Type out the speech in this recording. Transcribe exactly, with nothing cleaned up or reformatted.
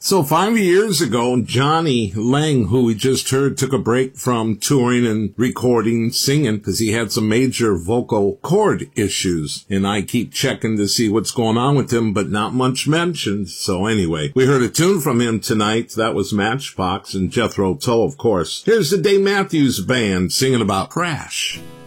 So five years ago, Johnny Lang, who we just heard, took a break from touring and recording, singing, because he had some major vocal cord issues. And I keep checking to see what's going on with him, but not much mentioned. So anyway, we heard a tune from him tonight. That was Matchbox and Jethro Tull, of course. Here's the Dave Matthews Band singing about Crash.